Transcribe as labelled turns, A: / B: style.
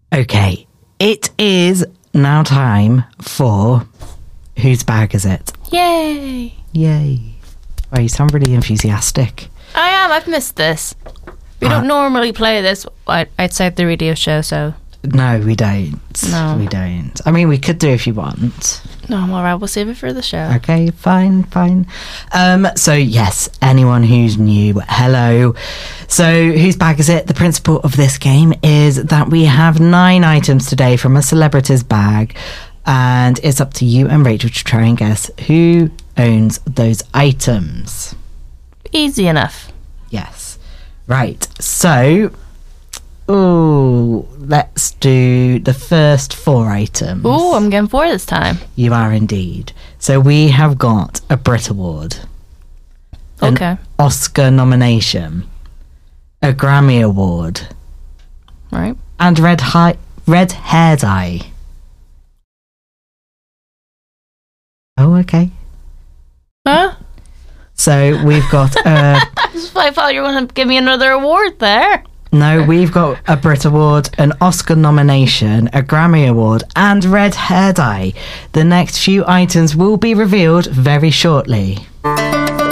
A: Okay, it is now time for Whose Bag Is It?
B: Yay!
A: Yay. Well, you sound really enthusiastic.
B: I am. I've missed this. We don't normally play this outside the radio show, so...
A: No, we don't.
B: No.
A: We don't. I mean, we could do if you want.
B: No, I'm all right. We'll save it for the show.
A: Okay, fine. So, yes, anyone who's new, hello. So, Whose Bag Is It? The principle of this game is that we have 9 items today from a celebrity's bag, and it's up to you and Rachel to try and guess who owns those items.
B: Easy enough.
A: Yes. Right, so... Ooh, let's do the first 4 items.
B: Ooh, I'm getting 4 this time.
A: You are indeed. So we have got a Brit Award.
B: Okay.
A: An Oscar nomination. A Grammy Award.
B: Right.
A: And red hair dye. Oh, okay.
B: Huh?
A: So we've got
B: I thought you were going to give me another award there.
A: No, we've got a Brit Award, an Oscar nomination, a Grammy Award, and red hair dye. The next few items will be revealed very shortly.